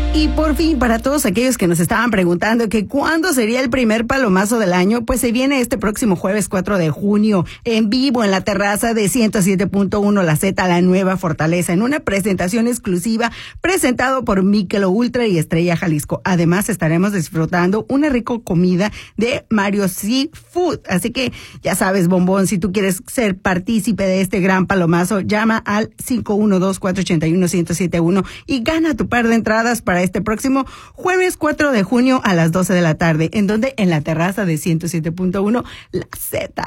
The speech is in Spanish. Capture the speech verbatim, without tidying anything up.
Y por fin, para todos aquellos que nos estaban preguntando que cuándo sería el primer palomazo del año, pues se viene este próximo jueves cuatro de junio, en vivo en la terraza de ciento siete punto uno La Z, la nueva Fortaleza, en una presentación exclusiva presentado por Michelob Ultra y Estrella Jalisco. Además, estaremos disfrutando una rica comida de Mario Seafood. Así que ya sabes, bombón, si tú quieres ser partícipe de este gran palomazo, llama al cinco uno dos, cuatro ocho uno, uno cero siete uno y gana tu par de entradas para este próximo jueves cuatro de junio a las doce de la tarde. ¿En donde? En la terraza de ciento siete punto uno La Z.